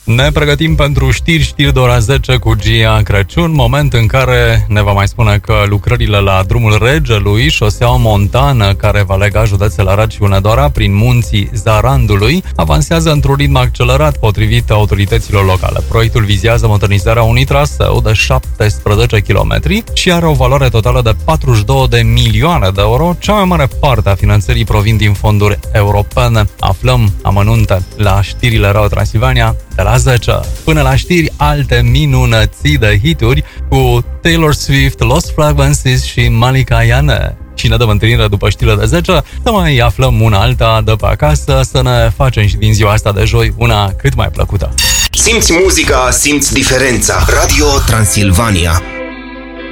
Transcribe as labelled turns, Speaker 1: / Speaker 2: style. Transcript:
Speaker 1: Ne pregătim pentru știri de ora 10 cu Gia Crăciun, moment în care ne va mai spune că lucrările la drumul Regelui, șoseaua montană care va lega județele Arad și Hunedoara prin munții Zarandului, avansează într-un ritm accelerat potrivit autorităților locale. Proiectul vizează modernizarea unui traseu de 17 km și are o valoare totală de 42 de milioane de euro. Cea mai mare parte a finanțării provin din fonduri europene. Aflăm amănunte la știrile Radio Transilvania de la 10. Până la știri, alte minunății de hituri cu Taylor Swift, Lost Frequencies și Malika Iane. Și ne dăm întâlnire după știrile de 10, să mai aflăm una alta de pe acasă, să ne facem și din ziua asta de joi una cât mai plăcută.
Speaker 2: Simți muzica, simți diferența. Radio Transilvania.